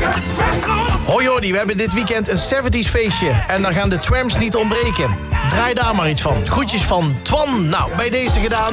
Hoi Jordi, we hebben dit weekend een 70s feestje. En dan gaan de Tramps niet ontbreken. Draai daar maar iets van. Groetjes van Twan. Nou, bij deze gedaan.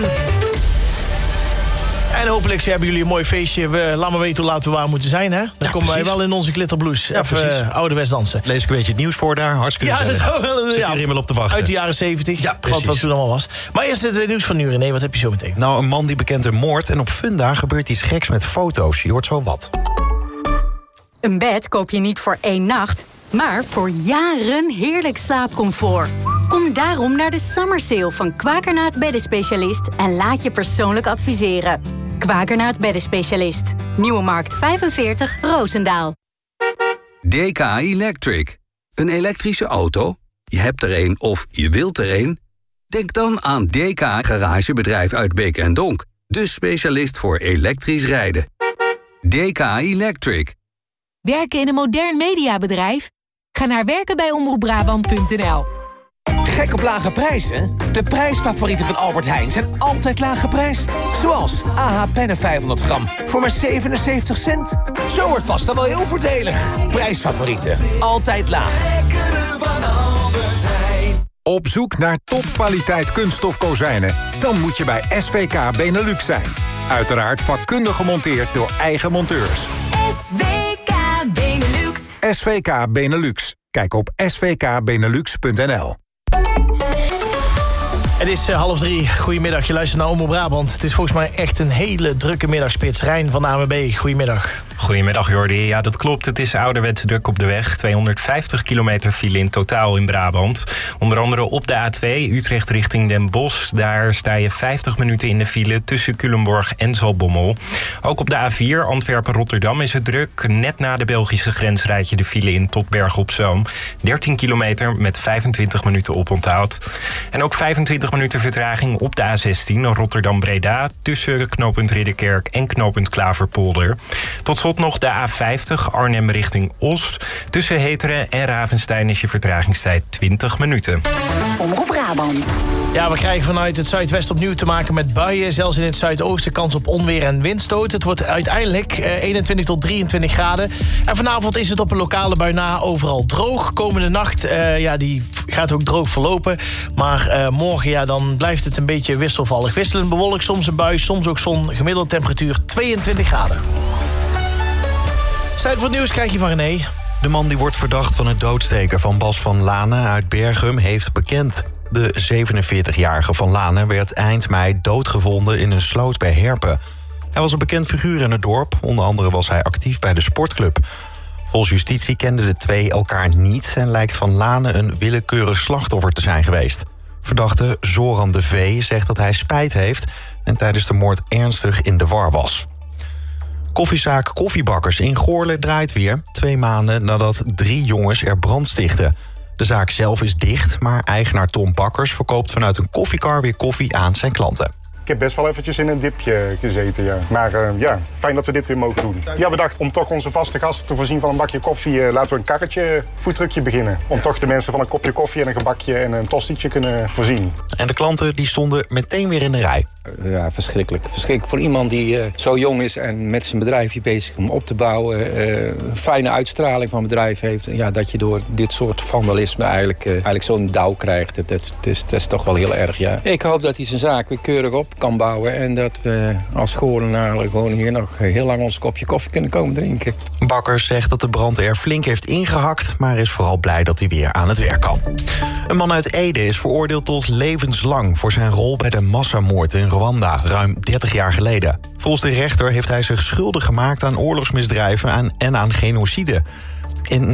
En hopelijk hebben jullie een mooi feestje. Laat maar weten hoe laat we waar moeten zijn, hè? Dan komen wij wel in onze glitterblouse. Even ouderwets dansen. Lees ik een beetje het nieuws voor daar. Hartstikke gezellig. Ja, dat is wel, zit hier wel op te wachten. Uit de jaren 70. Ja, precies. Wat toen allemaal was. Maar eerst het nieuws van nu, René. Wat heb je zo meteen? Nou, een man die bekent een moord. En op Funda gebeurt iets geks met foto's. Je hoort zo wat. Een bed koop je niet voor 1 nacht, maar voor jaren heerlijk slaapcomfort. Kom daarom naar de Summer Sale van Quakernaat Beddenspecialist en laat je persoonlijk adviseren. Quakernaat Beddenspecialist. Nieuwe Markt 45, Roosendaal. DK Electric. Een elektrische auto? Je hebt er een of je wilt er een? Denk dan aan DK Garagebedrijf uit Beek en Donk. De specialist voor elektrisch rijden. DK Electric. Werken in een modern mediabedrijf? Ga naar werkenbijomroepbrabant.nl. Gek op lage prijzen? De prijsfavorieten van Albert Heijn zijn altijd laag geprijsd. Zoals AH pennen 500 gram voor maar 77 cent. Zo wordt pasta wel heel voordelig. Prijsfavorieten, altijd laag. Op zoek naar topkwaliteit kunststof kozijnen? Dan moet je bij SVK Benelux zijn. Uiteraard vakkundig gemonteerd door eigen monteurs. SVK Benelux. SVK Benelux. Kijk op svkbenelux.nl. Het is 2:30. Goedemiddag, je luistert naar Omroep Brabant. Het is volgens mij echt een hele drukke middagspits. Rijn van de ANWB, goedemiddag. Goedemiddag Jordi. Ja, dat klopt. Het is ouderwets druk op de weg. 250 kilometer file in totaal in Brabant. Onder andere op de A2 Utrecht richting Den Bosch. Daar sta je 50 minuten in de file tussen Culemborg en Zaltbommel. Ook op de A4 Antwerpen-Rotterdam is het druk. Net na de Belgische grens rijd je de file in tot Bergen op Zoom. 13 kilometer met 25 minuten oponthoud. En ook 25 minuten vertraging op de A16 Rotterdam-Breda... tussen knooppunt Ridderkerk en knooppunt Klaverpolder. Tot slot nog de A50 Arnhem richting Os. Tussen Heteren en Ravenstein is je vertragingstijd 20 minuten. Omroep Brabant. Ja, we krijgen vanuit het zuidwest opnieuw te maken met buien. Zelfs in het zuidoosten kans op onweer en windstoot. Het wordt uiteindelijk 21 tot 23 graden. En vanavond is het op een lokale bui na overal droog. Komende nacht, die gaat ook droog verlopen. Maar morgen, dan blijft het een beetje wisselvallig. Wisselend bewolkt, soms een bui, soms ook zon. Gemiddelde temperatuur 22 graden. Tijd voor het nieuws krijg je van René. De man die wordt verdacht van het doodsteken van Bas van Lanen uit Bergum heeft bekend. De 47-jarige van Lanen werd eind mei doodgevonden in een sloot bij Herpen. Hij was een bekend figuur in het dorp. Onder andere was hij actief bij de sportclub. Volgens justitie kenden de twee elkaar niet en lijkt Van Lanen een willekeurig slachtoffer te zijn geweest. Verdachte Zoran de V zegt dat hij spijt heeft en tijdens de moord ernstig in de war was. Koffiezaak Koffiebakkers in Goorle draait weer. 2 maanden nadat 3 jongens er brand stichten. De zaak zelf is dicht, maar eigenaar Tom Bakkers verkoopt vanuit een koffiekar weer koffie aan zijn klanten. Ik heb best wel eventjes in een dipje gezeten, ja. Maar fijn dat we dit weer mogen doen. Ja, bedacht om toch onze vaste gasten te voorzien van een bakje koffie... laten we een karretje, foodtruckje beginnen. Om toch de mensen van een kopje koffie en een gebakje en een tostietje kunnen voorzien. En de klanten die stonden meteen weer in de rij. Ja, verschrikkelijk. Verschrikkelijk voor iemand die zo jong is en met zijn bedrijfje bezig om op te bouwen. Een fijne uitstraling van het bedrijf heeft. Ja, dat je door dit soort vandalisme eigenlijk zo'n dauw krijgt. Dat is toch wel heel erg, ja. Ik hoop dat hij zijn zaak weer keurig op kan bouwen. En dat we als Goorlenaren gewoon hier nog heel lang ons kopje koffie kunnen komen drinken. Bakkers zegt dat de brand er flink heeft ingehakt, maar is vooral blij dat hij weer aan het werk kan. Een man uit Ede is veroordeeld tot levenslang voor zijn rol bij de massamoord in Rwanda, ruim 30 jaar geleden. Volgens de rechter heeft hij zich schuldig gemaakt aan oorlogsmisdrijven en aan genocide. In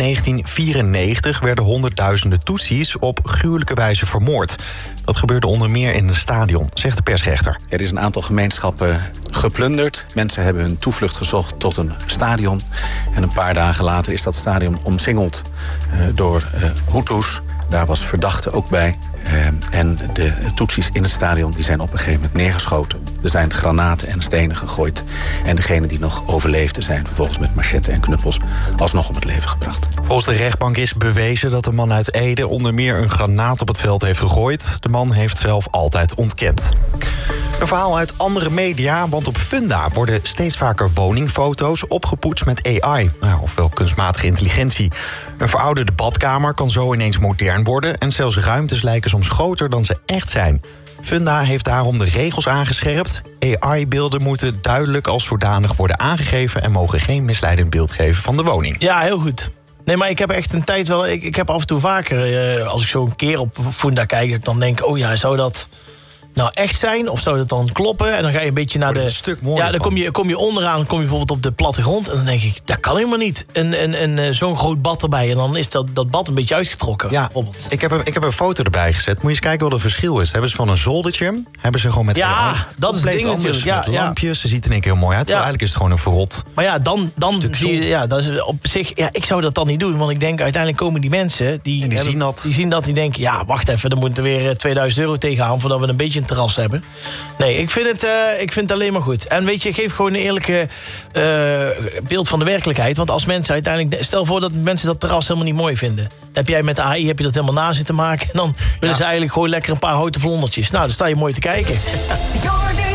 1994 werden honderdduizenden Tutsis op gruwelijke wijze vermoord. Dat gebeurde onder meer in een stadion, zegt de persrechter. Er is een aantal gemeenschappen geplunderd. Mensen hebben hun toevlucht gezocht tot een stadion. En een paar dagen later is dat stadion omsingeld door Hutus. Daar was verdachte ook bij. En de Tutsis in het stadion die zijn op een gegeven moment neergeschoten. Er zijn granaten en stenen gegooid. En degenen die nog overleefden zijn vervolgens met machetten en knuppels alsnog om het leven gebracht. Volgens de rechtbank is bewezen dat de man uit Ede onder meer een granaat op het veld heeft gegooid. De man heeft zelf altijd ontkend. Een verhaal uit andere media, want op Funda worden steeds vaker woningfoto's opgepoetst met AI, ofwel kunstmatige intelligentie. Een verouderde badkamer kan zo ineens modern worden en zelfs ruimtes lijken soms groter dan ze echt zijn. Funda heeft daarom de regels aangescherpt. AI-beelden moeten duidelijk als zodanig worden aangegeven en mogen geen misleidend beeld geven van de woning. Ja, heel goed. Nee, maar ik heb echt een tijd wel... Ik heb af en toe vaker, als ik zo een keer op Funda kijk, ik dan denk, zou dat nou echt zijn? Of zou dat dan kloppen? En dan ga je een beetje naar een stuk mooier. Ja, dan kom je onderaan, kom je bijvoorbeeld op de plattegrond. En dan denk ik, dat kan helemaal niet. En zo'n groot bad erbij. En dan is dat bad een beetje uitgetrokken. Ja, ik heb een foto erbij gezet. Moet je eens kijken wat het verschil is. Hebben ze van een zoldertje, hebben ze gewoon met dat is het ding natuurlijk. Met lampjes. Ze ziet er in één keer heel mooi uit. Terwijl eigenlijk is het gewoon een verrot. Maar ja, dan zie je, dat is op zich... Ja, ik zou dat dan niet doen. Want ik denk, uiteindelijk komen die mensen... Die zien dat, die denken, wacht even, dan moeten we weer €2000 tegenaan voordat we een beetje een terras hebben. Nee, ik vind het alleen maar goed. En weet je, geef gewoon een eerlijke beeld van de werkelijkheid. Want als mensen uiteindelijk... Stel voor dat mensen dat terras helemaal niet mooi vinden. Dan heb jij met de AI dat helemaal na zitten maken. En dan willen ze eigenlijk gewoon lekker een paar houten vlondertjes. Nou, dan sta je mooi te kijken.